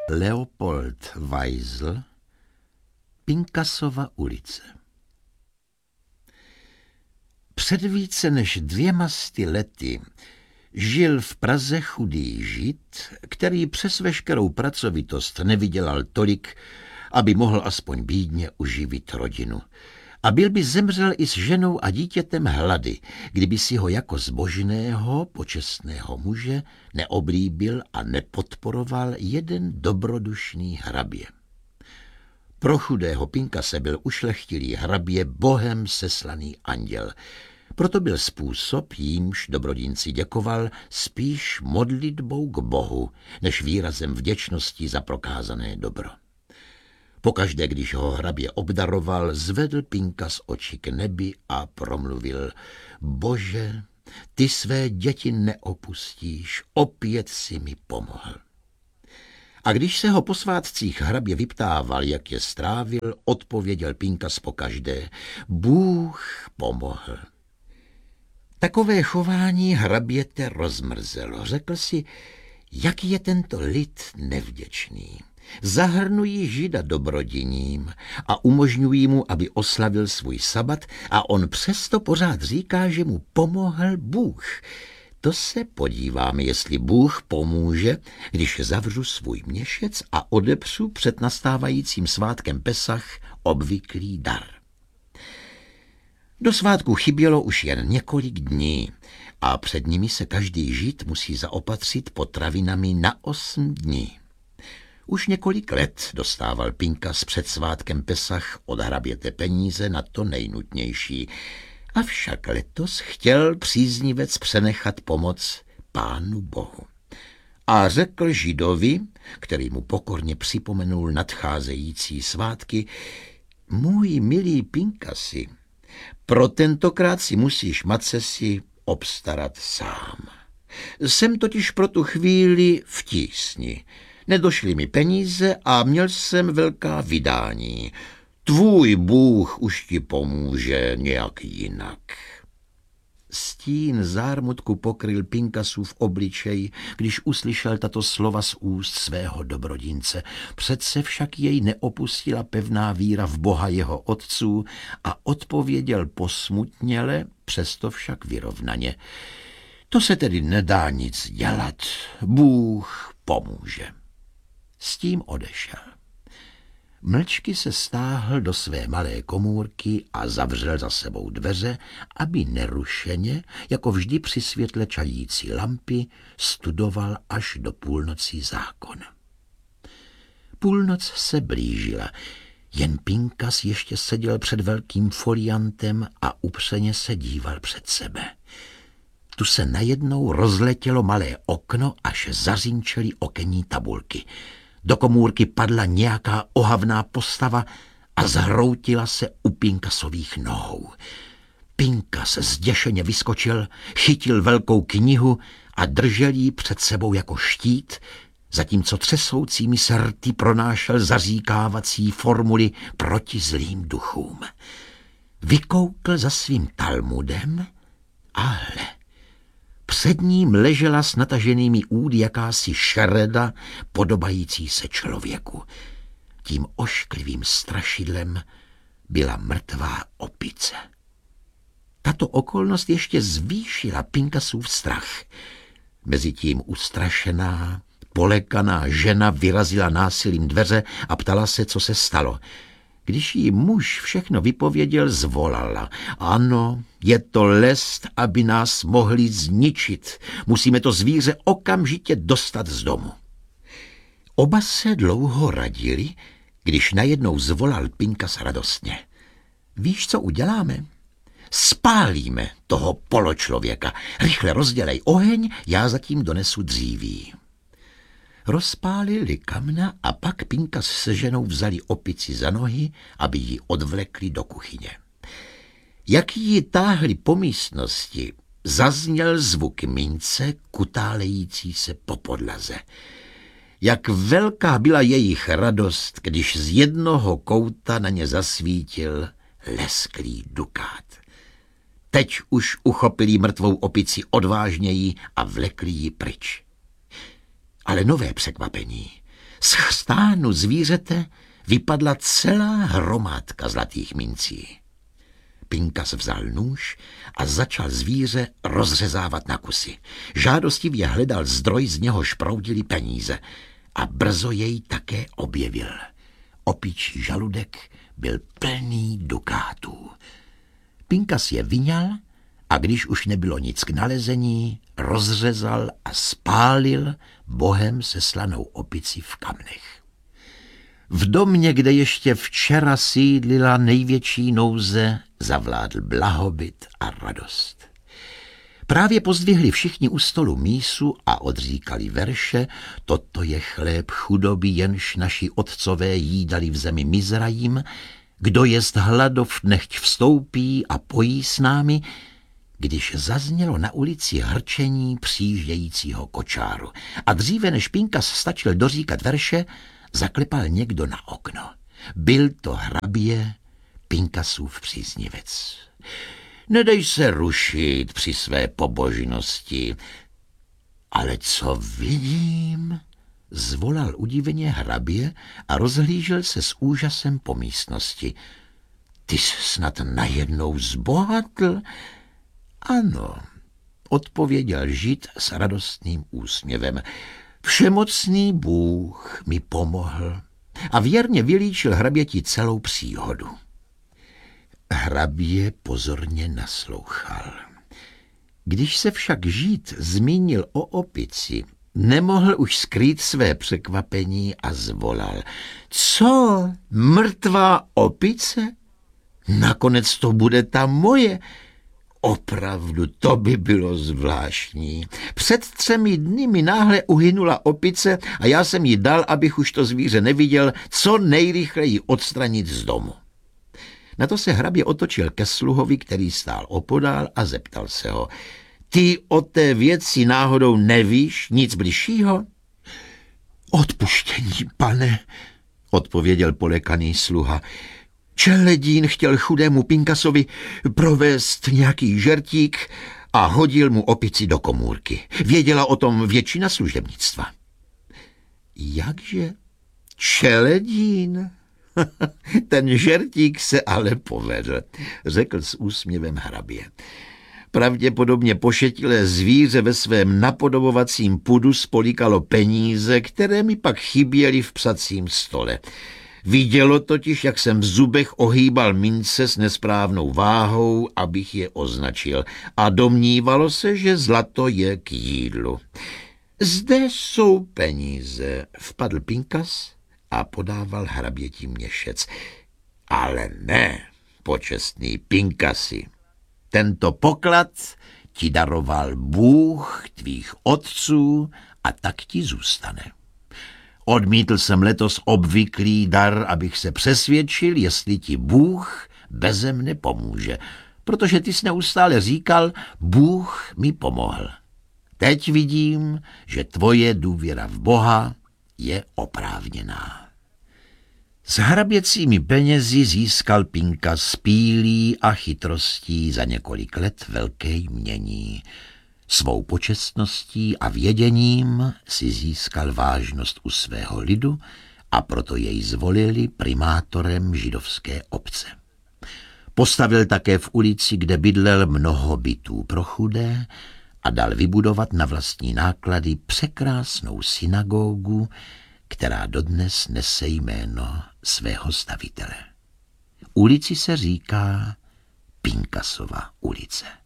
Leopold Weisl, Pinkasova ulice. Před více než 200 lety žil v Praze chudý Žid, který přes veškerou pracovitost nevydělal tolik, aby mohl aspoň bídně uživit rodinu. A byl by zemřel i s ženou a dítětem hlady, kdyby si ho jako zbožného, počestného muže neoblíbil a nepodporoval jeden dobrodušný hrabě. Pro chudého Pinkase byl ušlechtilý hrabě bohem seslaný anděl. Proto byl způsob, jímž dobrodinci děkoval, spíš modlitbou k Bohu, než výrazem vděčnosti za prokázané dobro. Pokaždé, když ho hrabě obdaroval, zvedl Pinkas oči k nebi a promluvil: Bože, ty své děti neopustíš, opět si mi pomohl. A když se ho po svátcích hrabě vyptával, jak je strávil, odpověděl Pinkas pokaždé: Bůh pomohl. Takové chování hraběte rozmrzelo. Řekl si, jaký je tento lid nevděčný. Zahrnují Žida dobrodiním a umožňují mu, aby oslavil svůj sabat, a on přesto pořád říká, že mu pomohl Bůh. To se podíváme, jestli Bůh pomůže, když zavřu svůj měšec a odepřu před nastávajícím svátkem Pesach obvyklý dar. Do svátku chybělo už jen několik dní a před nimi se každý Žid musí zaopatřit potravinami na 8 dní. Už několik let dostával Pinkas před svátkem Pesach od hraběte peníze na to nejnutnější, avšak letos chtěl příznivec přenechat pomoc Pánu Bohu. A řekl Židovi, který mu pokorně připomenul nadcházející svátky: Můj milý Pinkasi, pro tentokrát si musíš macesi obstarat sám. Jsem totiž pro tu chvíli v tísni. Nedošly mi peníze a měl jsem velká vydání. Tvůj Bůh už ti pomůže nějak jinak. Stín zármutku pokryl Pinkasův obličej, když uslyšel tato slova z úst svého dobrodince. Přece však jej neopustila pevná víra v Boha jeho otců a odpověděl posmutněle, přesto však vyrovnaně: To se tedy nedá nic dělat, Bůh pomůže. S tím odešel. Mlčky se stáhl do své malé komůrky a zavřel za sebou dveře, aby nerušeně, jako vždy při světle čající lampy, studoval až do půlnoci zákon. Půlnoc se blížila, jen Pinkas ještě seděl před velkým foliantem a upřeně se díval před sebe. Tu se najednou rozletělo malé okno, až zařinčely okenní tabulky. Do komůrky padla nějaká ohavná postava a zhroutila se u Pinkasových nohou. Pinkas zděšeně vyskočil, chytil velkou knihu a držel ji před sebou jako štít, zatímco třesoucími se rty pronášel zaříkávací formuly proti zlým duchům. Vykoukl za svým Talmudem a hle, před ním ležela s nataženými údy jakási šereda podobající se člověku. Tím ošklivým strašidlem byla mrtvá opice. Tato okolnost ještě zvýšila Pinkasův strach. Mezitím ustrašená, polekaná žena vyrazila násilím dveře a ptala se, co se stalo. Když jí muž všechno vypověděl, zvolala: Ano, je to lest, aby nás mohli zničit. Musíme to zvíře okamžitě dostat z domu. Oba se dlouho radili, když najednou zvolal Pinkas radostně: Víš, co uděláme? Spálíme toho poločlověka. Rychle rozdělej oheň, já zatím donesu dříví. Rozpálili kamna a pak Pinkas se ženou vzali opici za nohy, aby ji odvlekli do kuchyně. Jak ji táhli po místnosti, zazněl zvuk mince kutálející se po podlaze. Jak velká byla jejich radost, když z jednoho kouta na ně zasvítil lesklý dukát. Teď už uchopili mrtvou opici odvážněji a vlekli ji pryč. Ale nové překvapení. Z chrstánu zvířete vypadla celá hromádka zlatých mincí. Pinkas vzal nůž a začal zvíře rozřezávat na kusy. Žádostivě hledal zdroj, z něhož proudily peníze, a brzo jej také objevil. Opičí žaludek byl plný dukátů. Pinkas je vyňal a když už nebylo nic k nalezení, rozřezal a spálil Bohem seslanou opici v kamnech. V domě, kde ještě včera sídlila největší nouze, zavládl blahobyt a radost. Právě pozdvihli všichni u stolu mísu a odříkali verše: toto je chléb chudoby, jenž naši otcové jídali v zemi Mizrajím, kdo jest hladov, nechť vstoupí a pojí s námi, když zaznělo na ulici hrčení přijíždějícího kočáru. A dříve, než Pinkas stačil doříkat verše, zaklepal někdo na okno. Byl to hrabě, Pinkasův příznivec. Nedej se rušit při své pobožnosti. Ale co vidím? Zvolal udiveně hrabě a rozhlížel se s úžasem po místnosti. Ty jsi snad najednou zbohatl? Ano, odpověděl Žid s radostným úsměvem. Všemocný Bůh mi pomohl a věrně vylíčil hraběti celou příhodu. Hrabě pozorně naslouchal. Když se však Žid zmínil o opici, nemohl už skrýt své překvapení a zvolal. Co? Mrtvá opice? Nakonec to bude ta moje. Opravdu, to by bylo zvláštní. Před 3 dny mi náhle uhynula opice a já jsem jí dal, abych už to zvíře neviděl, co nejrychleji odstranit z domu. Na to se hrabě otočil ke sluhovi, který stál opodál, a zeptal se ho. Ty o té věci náhodou nevíš nic bližšího? Odpuštění, pane, odpověděl polekaný sluha. Čeledín chtěl chudému Pinkasovi provést nějaký žertík a hodil mu opici do komůrky. Věděla o tom většina služebnictva. Jakže? Čeledín? Ten žertík se ale povedl, řekl s úsměvem hrabě. Pravděpodobně pošetilé zvíře ve svém napodobovacím pudu spolíkalo peníze, které mi pak chyběly v psacím stole. Vidělo totiž, jak jsem v zubech ohýbal mince s nesprávnou váhou, abych je označil, a domnívalo se, že zlato je k jídlu. Zde jsou peníze, vpadl Pinkas a podával hraběti měšec. Ale ne, počestný Pinkasi, tento poklad ti daroval Bůh tvých otců a tak ti zůstane. Odmítl jsem letos obvyklý dar, abych se přesvědčil, jestli ti Bůh beze mne pomůže, protože ty jsi neustále říkal, Bůh mi pomohl. Teď vidím, že tvoje důvěra v Boha je oprávněná. S hraběcími penězi získal Pinkas pílí a chytrostí za několik let velké jmění. Svou počestností a věděním si získal vážnost u svého lidu a proto jej zvolili primátorem židovské obce. Postavil také v ulici, kde bydlel, mnoho bytů pro chudé a dal vybudovat na vlastní náklady překrásnou synagogu, která dodnes nese jméno svého stavitele. Ulici se říká Pinkasova ulice.